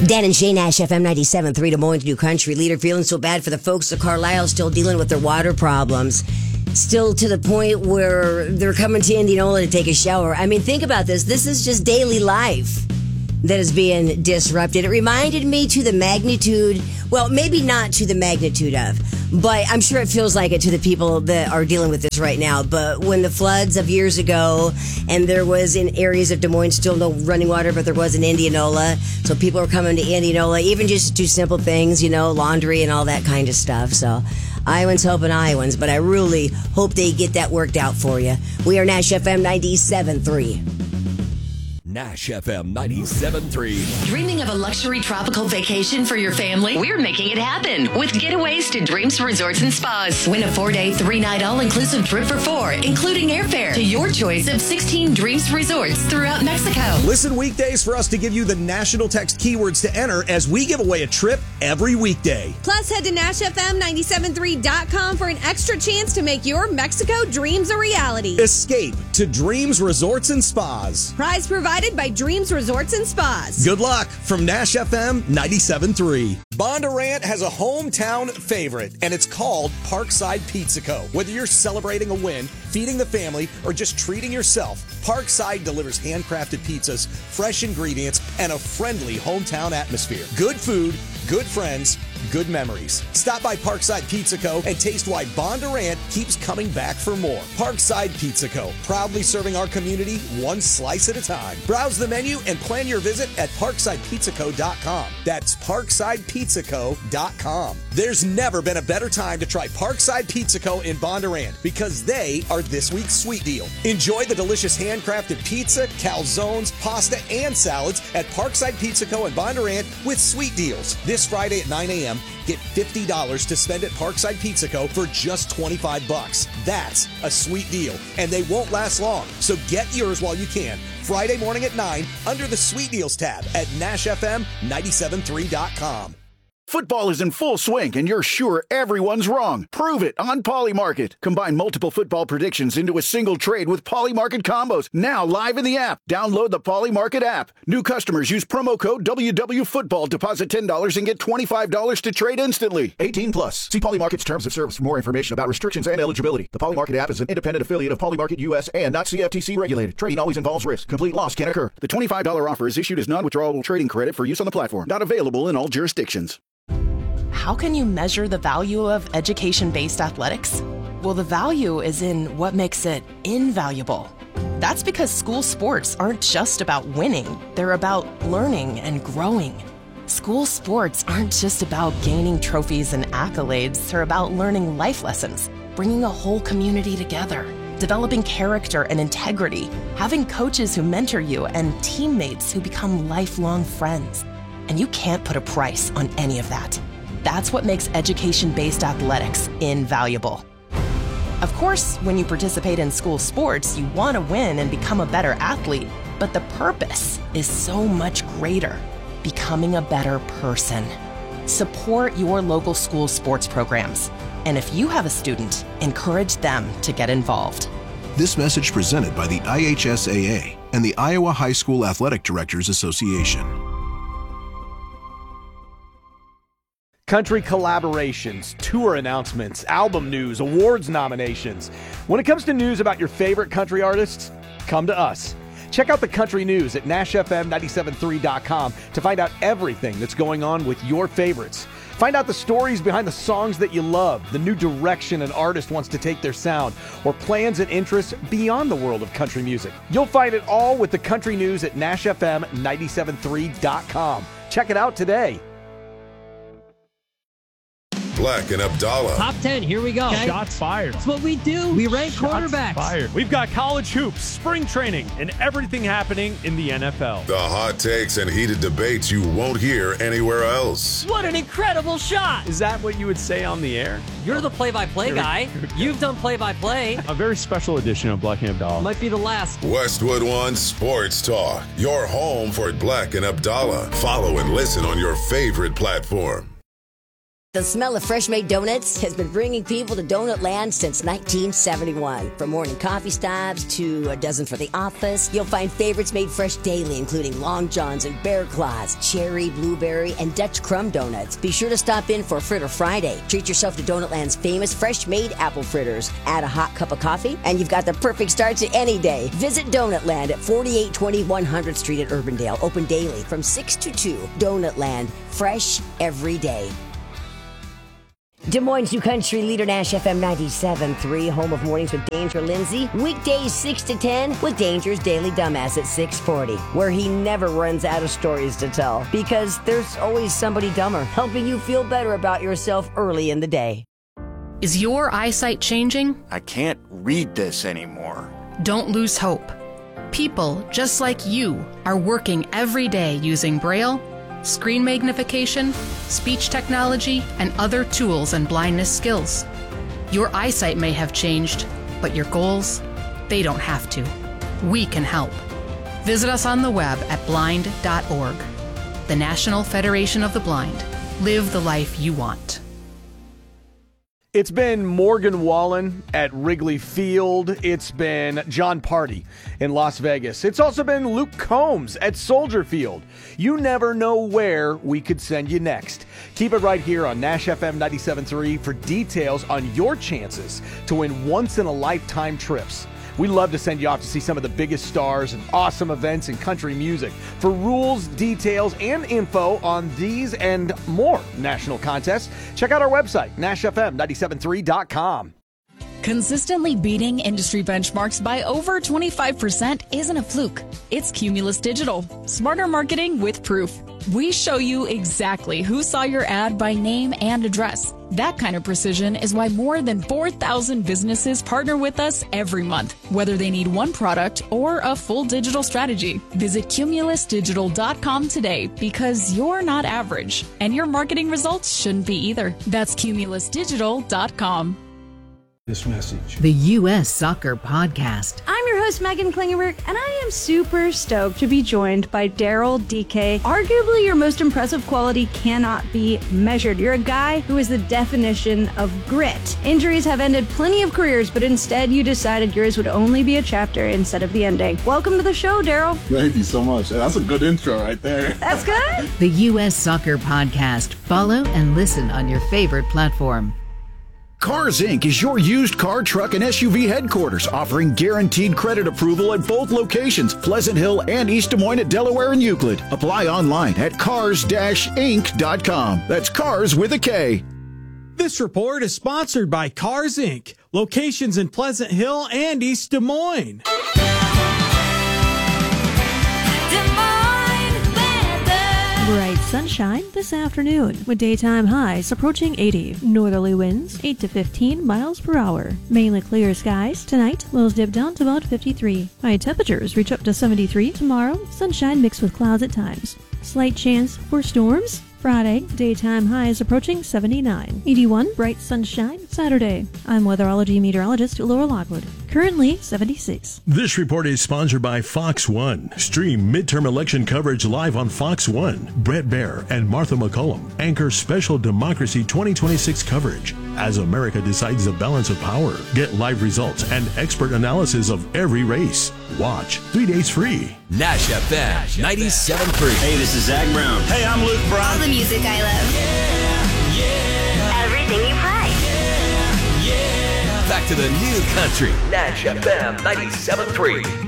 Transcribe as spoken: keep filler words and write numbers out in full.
Dan and Shay, Nash F M ninety-seven point three, Des Moines New Country Leader. Feeling so bad for the folks of Carlisle still dealing with their water problems. Still to the point where they're coming to Indianola to take a shower. I mean, think about this. This is just daily life that is being disrupted. It reminded me to the magnitude, well, maybe not to the magnitude of, but I'm sure it feels like it to the people that are dealing with this right now. But when the floods of years ago, and there was in areas of Des Moines still no running water, but there was in Indianola. So people are coming to Indianola, even just to do simple things, you know, laundry and all that kind of stuff. So Iowans helping Iowans, but I really hope they get that worked out for you. We are Nash F M ninety-seven point three. Nash F M ninety-seven point three. Dreaming of a luxury tropical vacation for your family? We're making it happen with getaways to Dreams Resorts and Spas. Win a four-day, three-night all-inclusive trip for four, including airfare to your choice of sixteen Dreams Resorts throughout Mexico. Listen weekdays for us to give you the national text keywords to enter as we give away a trip every weekday. Plus, head to Nash F M ninety-seven point three dot com for an extra chance to make your Mexico dreams a reality. Escape to Dreams Resorts and Spas. Prize provided by Dreams Resorts and Spas. Good luck from Nash F M ninety-seven point three. Bondurant has a hometown favorite, and it's called Parkside Pizza Co. Whether you're celebrating a win, feeding the family, or just treating yourself, Parkside delivers handcrafted pizzas, fresh ingredients, and a friendly hometown atmosphere. Good food, good friends, good memories. Stop by Parkside Pizza Co. and taste why Bondurant keeps coming back for more. Parkside Pizza Co. Proudly serving our community one slice at a time. Browse the menu and plan your visit at parkside pizza co dot com. That's parkside pizza co dot com. There's never been a better time to try Parkside Pizza Co. in Bondurant because they are this week's sweet deal. Enjoy the delicious handcrafted pizza, calzones, pasta, and salads at Parkside Pizza Co. in Bondurant with sweet deals. This Friday at nine a.m., get fifty dollars to spend at Parkside Pizza Co. for just twenty-five bucks. That's a sweet deal, and they won't last long. So get yours while you can. Friday morning at nine under the Sweet Deals tab at Nash F M ninety-seven point three dot com. Football is in full swing, and you're sure everyone's wrong. Prove it on Polymarket. Combine multiple football predictions into a single trade with Polymarket combos. Now live in the app. Download the Polymarket app. New customers use promo code W W Football. Deposit ten dollars and get twenty-five dollars to trade instantly. eighteen plus. See Polymarket's terms of service for more information about restrictions and eligibility. The Polymarket app is an independent affiliate of Polymarket U S and not C F T C regulated. Trading always involves risk. Complete loss can occur. The twenty-five dollars offer is issued as non-withdrawable trading credit for use on the platform. Not available in all jurisdictions. How can you measure the value of education-based athletics? Well, the value is in what makes it invaluable. That's because school sports aren't just about winning. They're about learning and growing. School sports aren't just about gaining trophies and accolades. They're about learning life lessons, bringing a whole community together, developing character and integrity, having coaches who mentor you, and teammates who become lifelong friends. And you can't put a price on any of that. That's what makes education-based athletics invaluable. Of course, when you participate in school sports, you want to win and become a better athlete, but the purpose is so much greater, becoming a better person. Support your local school sports programs. And if you have a student, encourage them to get involved. This message presented by the I H S A A and the Iowa High School Athletic Directors Association. Country collaborations, tour announcements, album news, awards nominations. When it comes to news about your favorite country artists, come to us. Check out the country news at Nash F M ninety-seven point three dot com to find out everything that's going on with your favorites. Find out the stories behind the songs that you love, the new direction an artist wants to take their sound, or plans and interests beyond the world of country music. You'll find it all with the country news at Nash F M ninety-seven point three dot com. Check it out today. Black and Abdallah. Top ten, here we go. Okay. Shots fired. That's what we do. We rank Shots quarterbacks. Fired. We've got college hoops, spring training, and everything happening in the N F L. The hot takes and heated debates you won't hear anywhere else. What an incredible shot. Is that what you would say on the air? You're the play-by-play guy. You've done play-by-play. A very special edition of Black and Abdallah. Might be the last. Westwood One Sports Talk. Your home for Black and Abdallah. Follow and listen on your favorite platform. The smell of fresh-made donuts has been bringing people to Donut Land since nineteen seventy-one. From morning coffee stops to a dozen for the office, you'll find favorites made fresh daily, including Long Johns and Bear Claws, cherry, blueberry, and Dutch crumb donuts. Be sure to stop in for Fritter Friday. Treat yourself to Donut Land's famous fresh-made apple fritters. Add a hot cup of coffee, and you've got the perfect start to any day. Visit Donut Land at forty-eight twenty one hundredth Street at Urbandale. Open daily from six to two. Donut Land, fresh every day. Des Moines New Country Leader Nash F M ninety-seven point three, home of mornings with Danger Lindsay. Weekdays six to ten with Danger's Daily Dumbass at six forty, where he never runs out of stories to tell because there's always somebody dumber helping you feel better about yourself early in the day. Is your eyesight changing? I can't read this anymore. Don't lose hope. People just like you are working every day using Braille, screen magnification, speech technology, and other tools and blindness skills. Your eyesight may have changed, but your goals, they don't have to. We can help. Visit us on the web at blind dot org. The National Federation of the Blind. Live the life you want. It's been Morgan Wallen at Wrigley Field. It's been John Party in Las Vegas. It's also been Luke Combs at Soldier Field. You never know where we could send you next. Keep it right here on Nash F M ninety-seven point three for details on your chances to win once-in-a-lifetime trips. We love to send you off to see some of the biggest stars and awesome events in country music. For rules, details, and info on these and more national contests, check out our website, Nash F M nine seven three dot com. Consistently beating industry benchmarks by over twenty-five percent isn't a fluke. It's Cumulus Digital. Smarter marketing with proof. We show you exactly who saw your ad by name and address. That kind of precision is why more than four thousand businesses partner with us every month, whether they need one product or a full digital strategy. Visit Cumulus Digital dot com today because you're not average, and your marketing results shouldn't be either. That's Cumulus Digital dot com. This message. The U S Soccer Podcast. I'm your host, Megan Klingenberg, and I am super stoked to be joined by Daryl D K. Arguably, your most impressive quality cannot be measured. You're a guy who is the definition of grit. Injuries have ended plenty of careers, but instead you decided yours would only be a chapter instead of the ending. Welcome to the show, Daryl. Thank you so much. That's a good intro right there. That's good. The U S Soccer Podcast. Follow and listen on your favorite platform. Cars Incorporated is your used car, truck, and S U V headquarters, offering guaranteed credit approval at both locations, Pleasant Hill and East Des Moines at Delaware and Euclid. Apply online at cars dash inc dot com. That's cars with a K. This report is sponsored by Cars Incorporated, locations in Pleasant Hill and East Des Moines. Bright sunshine this afternoon with daytime highs approaching eighty. Northerly winds eight to fifteen miles per hour. Mainly clear skies. Tonight, lows dip down to about fifty-three. High temperatures reach up to seventy-three. Tomorrow, sunshine mixed with clouds at times. Slight chance for storms. Friday, daytime highs approaching seventy-nine. eighty-one, bright sunshine. Saturday, I'm weatherology meteorologist Laura Lockwood. Currently seventy-six. This report is sponsored by Fox One. Stream midterm election coverage live on Fox One. Brett Baer and Martha McCollum anchor special Democracy twenty twenty-six coverage as America decides the balance of power. Get live results and expert analysis of every race. Watch three days free. Nash F M ninety-seven point three. Hey, this is Zach Brown. Hey, I'm Luke Brown. All the music I love. Yeah, yeah. Everything you play. Yeah, yeah. Back to the new country. Nash F M ninety-seven point three.